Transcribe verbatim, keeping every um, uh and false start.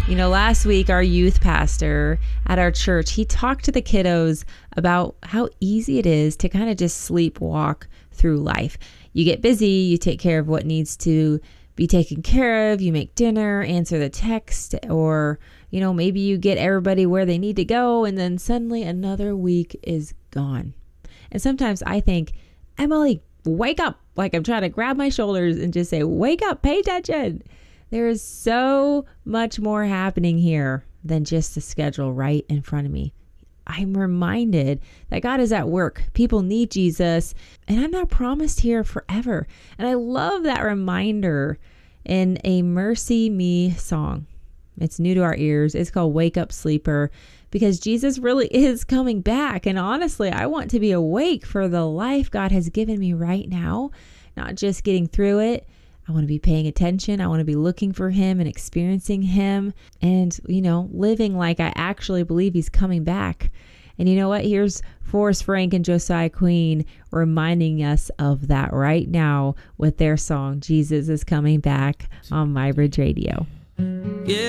You know, last week, our youth pastor at our church, he talked to the kiddos about how easy it is to kind of just sleepwalk through life. You get busy, you take care of what needs to be taken care of, you make dinner, answer the text, or, you know, maybe you get everybody where they need to go, and then suddenly another week is gone. And sometimes I think, Emily, wake up. Like I'm trying to grab my shoulders and just say, wake up, pay attention. There is so much more happening here than just the schedule right in front of me. I'm reminded that God is at work. People need Jesus, and I'm not promised here forever. And I love that reminder in a Mercy Me song. It's new to our ears. It's called Wake Up Sleeper, because Jesus really is coming back. And honestly, I want to be awake for the life God has given me right now, not just getting through it. I want to be paying attention. I want to be looking for him and experiencing him and, you know, living like I actually believe he's coming back. And you know what? Here's Forrest Frank and Josiah Queen reminding us of that right now with their song, Jesus is Coming Back, on My Bridge Radio. Yeah.